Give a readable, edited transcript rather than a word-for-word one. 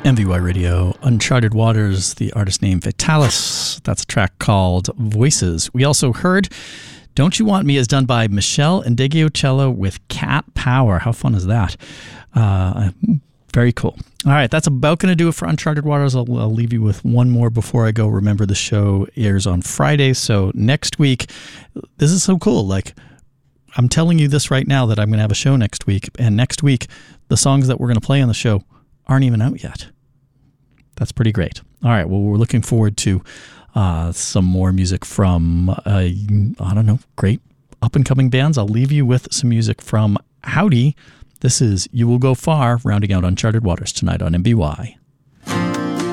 MVY Radio, Uncharted Waters, the artist name Vitalis. That's a track called Voices. We also heard Don't You Want Me is done by Michelle Indeggiocello with Cat Power. How fun is that? Very cool. All right, that's about going to do it for Uncharted Waters. I'll leave you with one more before I go. Remember, the show airs on Friday, so next week, this is so cool. Like, I'm telling you this right now that I'm going to have a show next week, and next week, the songs that we're going to play on the show aren't even out yet. That's pretty great. All right, well, we're looking forward to some more music from, great up-and-coming bands. I'll leave you with some music from Howdy. This is You Will Go Far, rounding out Uncharted Waters tonight on MBY.